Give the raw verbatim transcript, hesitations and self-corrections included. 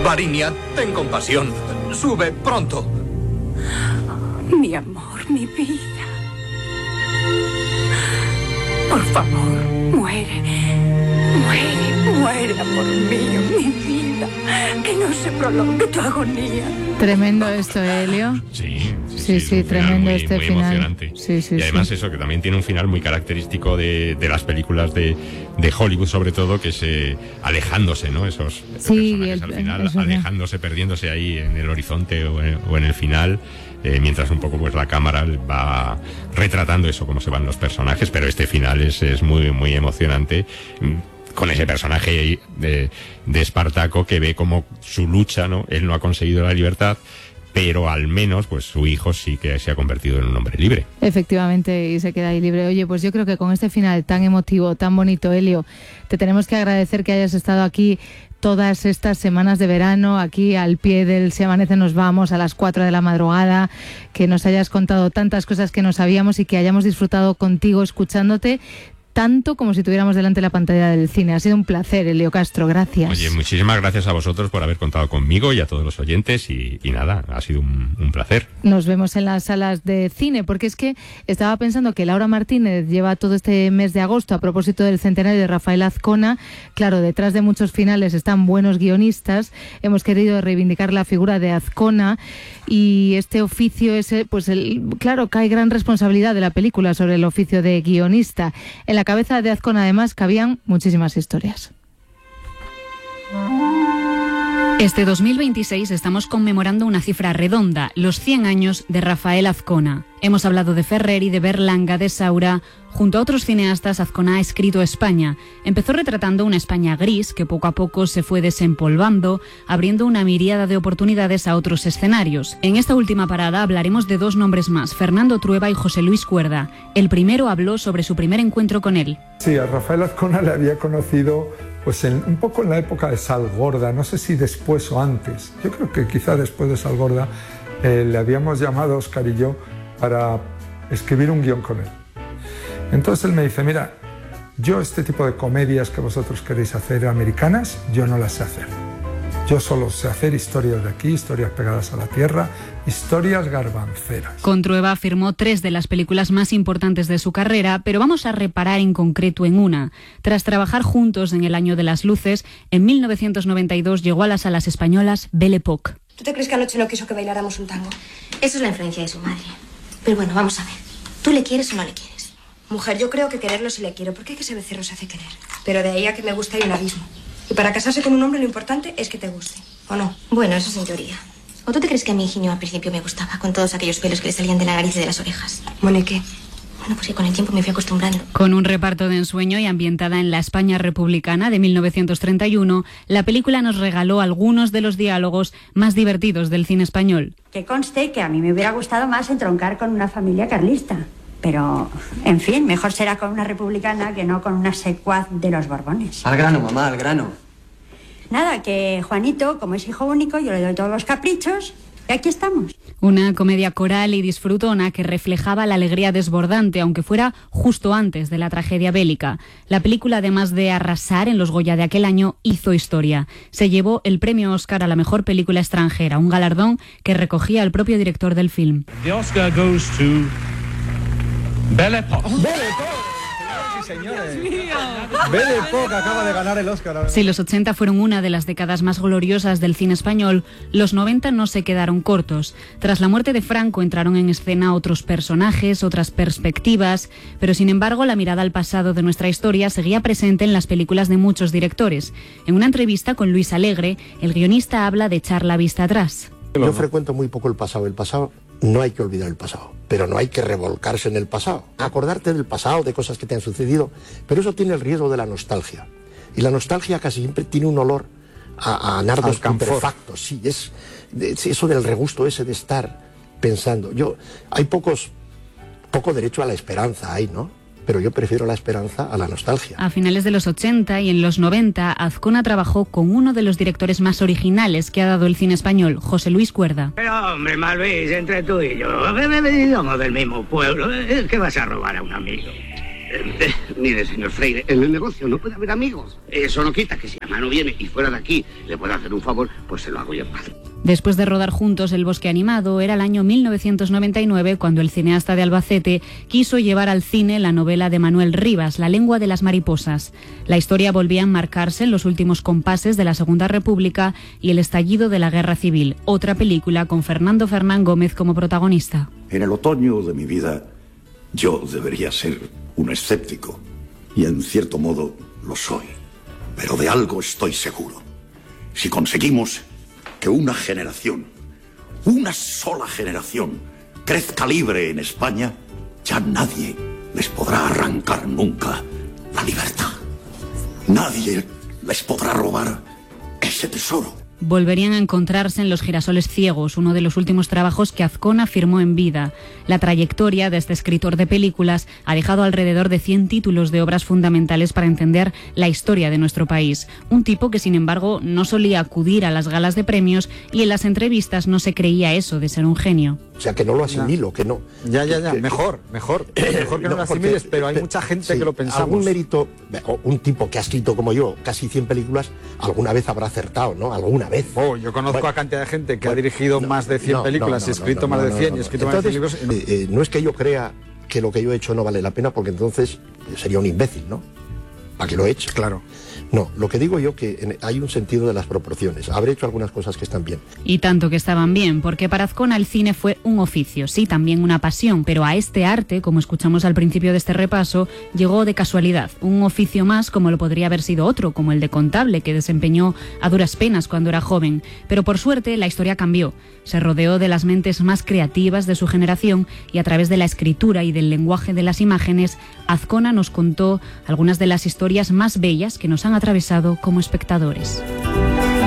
Varinia, ten compasión. Sube pronto. Mi amor, mi vida. Por favor, muere. Muere, muere, amor mío, mi vida. Que no se prolongue tu agonía. Tremendo esto, Elio. Sí, sí, sí, sí, sí un tremendo muy, este muy final. Emocionante. Sí, sí, y además sí. eso, que también tiene un final muy característico de, de las películas de, de Hollywood, sobre todo, que es eh, alejándose, ¿no? Esos Sí, personajes el- al final, eso, alejándose, perdiéndose ahí en el horizonte o en, o en el final. Eh, mientras un poco pues la cámara va retratando eso, cómo se van los personajes, pero este final es, es muy, muy emocionante. Con ese personaje de, de Espartaco que ve como su lucha, ¿no? Él no ha conseguido la libertad, pero al menos pues su hijo sí que se ha convertido en un hombre libre. Efectivamente, y se queda ahí libre. Oye, pues yo creo que con este final tan emotivo, tan bonito, Elio, te tenemos que agradecer que hayas estado aquí todas estas semanas de verano, aquí al pie del Si Amanece Nos Vamos a las cuatro de la madrugada, que nos hayas contado tantas cosas que no sabíamos y que hayamos disfrutado contigo escuchándote tanto como si tuviéramos delante la pantalla del cine. Ha sido un placer, Elio Castro, gracias. Oye, muchísimas gracias a vosotros por haber contado conmigo y a todos los oyentes y, y nada, ha sido un, un placer. Nos vemos en las salas de cine, porque es que estaba pensando que Laura Martínez lleva todo este mes de agosto a propósito del centenario de Rafael Azcona. Claro, detrás de muchos finales están buenos guionistas. Hemos querido reivindicar la figura de Azcona y este oficio ese, pues el, claro, cae gran responsabilidad de la película sobre el oficio de guionista. En la cabeza de Azcona, además, cabían muchísimas historias. Este dos mil veintiséis estamos conmemorando una cifra redonda, los cien años de Rafael Azcona. Hemos hablado de Ferreri, de Berlanga, de Saura. Junto a otros cineastas, Azcona ha escrito España. Empezó retratando una España gris que poco a poco se fue desempolvando, abriendo una miríada de oportunidades a otros escenarios. En esta última parada hablaremos de dos nombres más, Fernando Trueba y José Luis Cuerda. El primero habló sobre su primer encuentro con él. Sí, a Rafael Azcona le había conocido pues en, un poco en la época de Salgorda, no sé si después o antes. Yo creo que quizá después de Salgorda eh, le habíamos llamado, Óscar y yo, para escribir un guión con él. Entonces él me dice, mira, yo este tipo de comedias que vosotros queréis hacer americanas, yo no las sé hacer. Yo solo sé hacer historias de aquí, historias pegadas a la tierra, historias garbanceras. Con Trueba firmó tres de las películas más importantes de su carrera, pero vamos a reparar en concreto en una. Tras trabajar juntos en El Año de las Luces, en mil novecientos noventa y dos llegó a las salas españolas Belle Époque. ¿Tú te crees que anoche no quiso que bailáramos un tango? Eso es la influencia de su madre. Pero bueno, vamos a ver. ¿Tú le quieres o no le quieres? Mujer, yo creo que quererlo sí le quiero, porque que ese becerro se hace querer. Pero de ahí a que me gusta hay un abismo. Y para casarse con un hombre lo importante es que te guste, ¿o no? Bueno, eso es en teoría. ¿O tú te crees que a mi Higinio al principio me gustaba, con todos aquellos pelos que le salían de la nariz y de las orejas? Bueno, ¿y qué? Bueno, pues que con el tiempo me fui acostumbrando. Con un reparto de ensueño y ambientada en la España republicana de mil novecientos treinta y uno, la película nos regaló algunos de los diálogos más divertidos del cine español. Que conste que a mí me hubiera gustado más entroncar con una familia carlista. Pero, en fin, mejor será con una republicana que no con una secuaz de los Borbones. Al grano, mamá, al grano. Nada, que Juanito, como es hijo único, yo le doy todos los caprichos y aquí estamos. Una comedia coral y disfrutona que reflejaba la alegría desbordante, aunque fuera justo antes de la tragedia bélica. La película, además de arrasar en los Goya de aquel año, hizo historia. Se llevó el premio Oscar a la mejor película extranjera, un galardón que recogía el propio director del film. The Oscar goes to Belle Époque. Belle Époque. Sí, señores. Belle Époque acaba de ganar el Oscar. Si los ochenta fueron una de las décadas más gloriosas del cine español, los noventa no se quedaron cortos. Tras la muerte de Franco entraron en escena otros personajes, otras perspectivas, pero sin embargo la mirada al pasado de nuestra historia seguía presente en las películas de muchos directores. En una entrevista con Luis Alegre, el guionista habla de echar la vista atrás. Yo frecuento muy poco el pasado. El pasado, no hay que olvidar el pasado, pero no hay que revolcarse en el pasado. Acordarte del pasado, de cosas que te han sucedido, pero eso tiene el riesgo de la nostalgia. Y la nostalgia casi siempre tiene un olor a, a nardos putrefactos. Sí, es, es eso del regusto ese de estar pensando. Yo, hay pocos, poco derecho a la esperanza ahí, ¿no? Pero yo prefiero la esperanza a la nostalgia. A finales de los ochenta y en los noventa, Azcona trabajó con uno de los directores más originales que ha dado el cine español, José Luis Cuerda. Pero hombre, Malvis, entre tú y yo, somos del mismo pueblo, ¿qué vas a robar a un amigo? Eh, mire, señor Freire, en el negocio no puede haber amigos. Eso no quita que si a mano viene y fuera de aquí le puede hacer un favor, pues se lo hago yo en paz. Después de rodar juntos El bosque animado, era el año mil novecientos noventa y nueve cuando el cineasta de Albacete quiso llevar al cine la novela de Manuel Rivas, La lengua de las mariposas. La historia volvía a enmarcarse en los últimos compases de la Segunda República y el estallido de la Guerra Civil, otra película con Fernando Fernán Gómez como protagonista. En el otoño de mi vida, yo debería ser un escéptico, y en cierto modo lo soy. Pero de algo estoy seguro. Si conseguimos que una generación, una sola generación, crezca libre en España, ya nadie les podrá arrancar nunca la libertad. Nadie les podrá robar ese tesoro. Volverían a encontrarse en Los girasoles ciegos, uno de los últimos trabajos que Azcona firmó en vida. La trayectoria de este escritor de películas ha dejado alrededor de cien títulos de obras fundamentales para entender la historia de nuestro país. Un tipo que, sin embargo, no solía acudir a las galas de premios y en las entrevistas no se creía eso de ser un genio. O sea, que no lo asimilo, que no. Ya, ya, ya, que, mejor, mejor. Mejor que no, no lo asimiles, pero hay mucha gente sí, que lo pensamos. Algún mérito, un tipo que ha escrito como yo casi cien películas, alguna vez habrá acertado, ¿no? Alguna vez. Oh, yo conozco bueno, a cantidad de gente que bueno, ha dirigido no, más de cien no, películas no, no, y escrito no, no, más de cien no, no, no. y escrito entonces, más de cien libros. Eh, eh, no es que yo crea que lo que yo he hecho no vale la pena, porque entonces sería un imbécil, ¿no? ¿Para qué lo he hecho? Claro. No, lo que digo yo que hay un sentido de las proporciones. Habré hecho algunas cosas que están bien. Y tanto que estaban bien, porque para Azcona el cine fue un oficio, sí, también una pasión, pero a este arte, como escuchamos al principio de este repaso, llegó de casualidad. Un oficio más como lo podría haber sido otro, como el de contable, que desempeñó a duras penas cuando era joven. Pero por suerte la historia cambió. Se rodeó de las mentes más creativas de su generación y a través de la escritura y del lenguaje de las imágenes, Azcona nos contó algunas de las historias más bellas que nos han atravesado como espectadores.